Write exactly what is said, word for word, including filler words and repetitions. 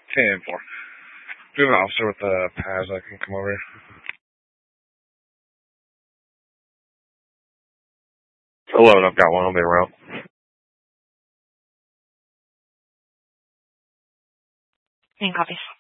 ten four. Do you have an officer with the pads that can come over here? eleven, I've got one. I'll be around. ten copies.